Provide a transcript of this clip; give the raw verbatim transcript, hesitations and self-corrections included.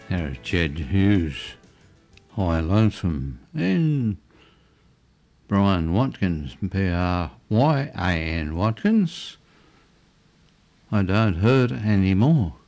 There's Jed Hughes, High Lonesome, and Brian Watkins, P R Y A N Watkins. I don't hurt anymore.